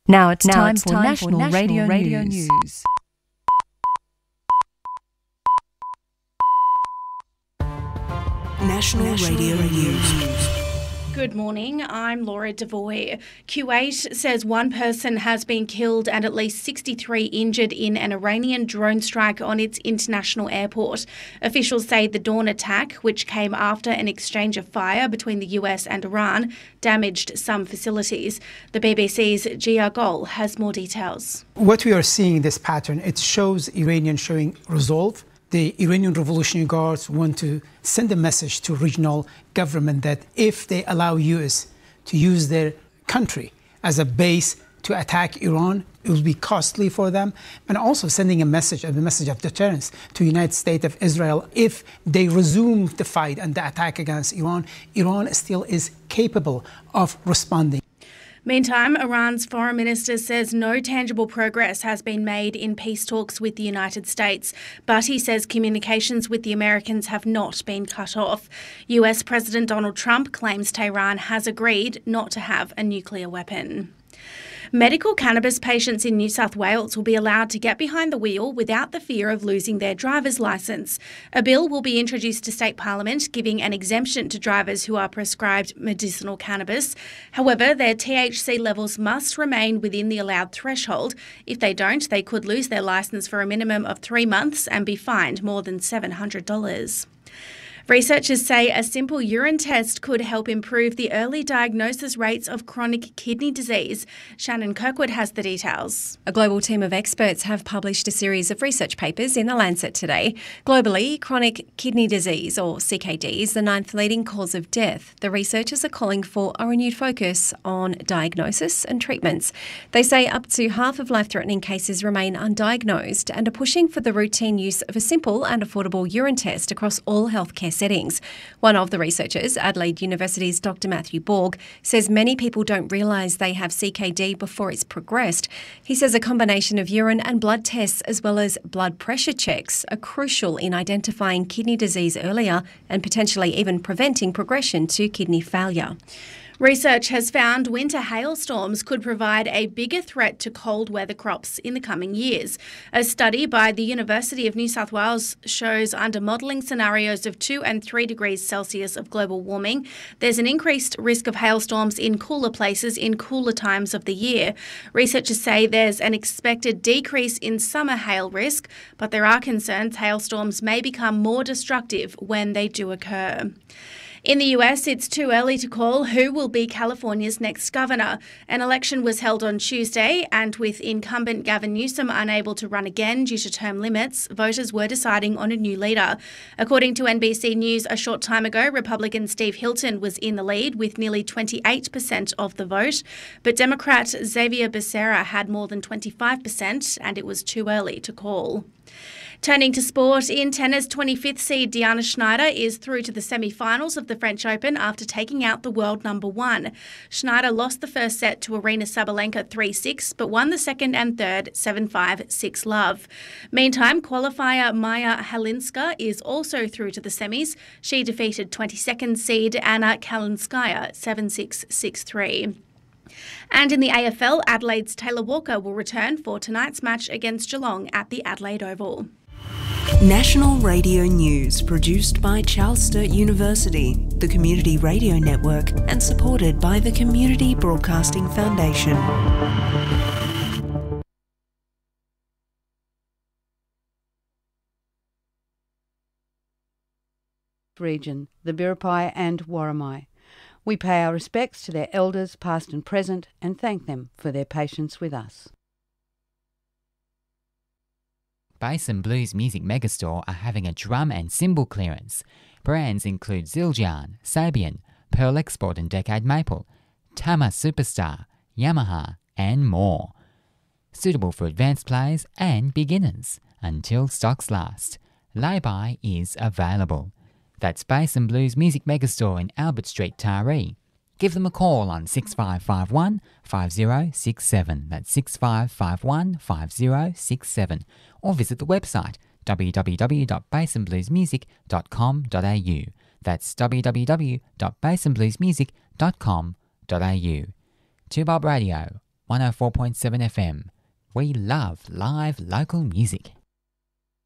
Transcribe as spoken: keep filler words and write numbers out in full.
Now it's Now time, it's for, time National for National Radio, Radio News. News. National, National Radio, Radio News. News. Good morning, I'm Laura Devoy. Kuwait says one person has been killed and at least sixty-three injured in an Iranian drone strike on its international airport. Officials say the Dawn attack, which came after an exchange of fire between the U S and Iran, damaged some facilities. The B B C's Gia Gol has more details. What we are seeing in this pattern, it shows Iranians showing resolve. The Iranian Revolutionary Guards want to send a message to regional government that if they allow U S to use their country as a base to attack Iran, it will be costly for them. And also sending a message, a message of deterrence to the United States of Israel. If they resume the fight and the attack against Iran, Iran still is capable of responding. Meantime, Iran's foreign minister says no tangible progress has been made in peace talks with the United States, but he says communications with the Americans have not been cut off. U S President Donald Trump claims Tehran has agreed not to have a nuclear weapon. Medical cannabis patients in New South Wales will be allowed to get behind the wheel without the fear of losing their driver's licence. A bill will be introduced to State Parliament giving an exemption to drivers who are prescribed medicinal cannabis. However, their T H C levels must remain within the allowed threshold. If they don't, they could lose their licence for a minimum of three months and be fined more than seven hundred dollars. Researchers say a simple urine test could help improve the early diagnosis rates of chronic kidney disease. Shannon Kirkwood has the details. A global team of experts have published a series of research papers in The Lancet today. Globally, chronic kidney disease, or C K D, is the ninth leading cause of death. The researchers are calling for a renewed focus on diagnosis and treatments. They say up to half of life-threatening cases remain undiagnosed and are pushing for the routine use of a simple and affordable urine test across all healthcare settings. One of the researchers, Adelaide University's Doctor Matthew Borg, says many people don't realise they have C K D before it's progressed. He says a combination of urine and blood tests as well as blood pressure checks are crucial in identifying kidney disease earlier and potentially even preventing progression to kidney failure. Research has found winter hailstorms could provide a bigger threat to cold weather crops in the coming years. A study by the University of New South Wales shows under modelling scenarios of two and three degrees Celsius of global warming, there's an increased risk of hailstorms in cooler places in cooler times of the year. Researchers say there's an expected decrease in summer hail risk, but there are concerns hailstorms may become more destructive when they do occur. In the U S, it's too early to call who will be California's next governor. An election was held on Tuesday, and with incumbent Gavin Newsom unable to run again due to term limits, voters were deciding on a new leader. According to N B C News, a short time ago, Republican Steve Hilton was in the lead with nearly twenty-eight percent of the vote, but Democrat Xavier Becerra had more than twenty-five percent, and it was too early to call. Turning to sport, in tennis, twenty-fifth seed Diana Schneider is through to the semi-finals of the French Open after taking out the world number one. Schneider lost the first set to Arina Sabalenka three six, but won the second and third seven five, six love. Meantime, qualifier Maya Halinska is also through to the semis. She defeated twenty-second seed Anna Kalinskaya seven six, six three. And in the A F L, Adelaide's Taylor Walker will return for tonight's match against Geelong at the Adelaide Oval. National Radio News, produced by Charles Sturt University, the Community Radio Network, and supported by the Community Broadcasting Foundation. Region, the Biripi and Worimi. We pay our respects to their elders, past and present, and thank them for their patience with us. Bass and Blues Music Megastore are having a drum and cymbal clearance. Brands include Zildjian, Sabian, Pearl Export and Decade Maple, Tama Superstar, Yamaha, and more. Suitable for advanced players and beginners until stocks last. Lay-by is available. That's Bass and Blues Music Megastore in Albert Street, Taree. Give them a call on six five five one, five zero six seven. That's six five five one, five zero six seven. Or visit the website w w w dot bass and blues music dot com dot a u. That's w w w dot bass and blues music dot com dot a u. Two Bob Radio, one oh four point seven F M. We love live local music.